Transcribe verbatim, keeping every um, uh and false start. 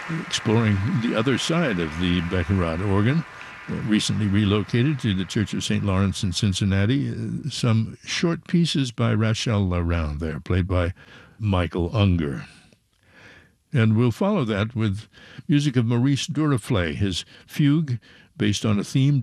exploring the other side of the Baccarat organ, uh, recently relocated to the Church of Saint Lawrence in Cincinnati. Uh, some short pieces by Rachel Laround there, played by Michael Unger. And we'll follow that with music of Maurice Duruflé, his fugue based on a theme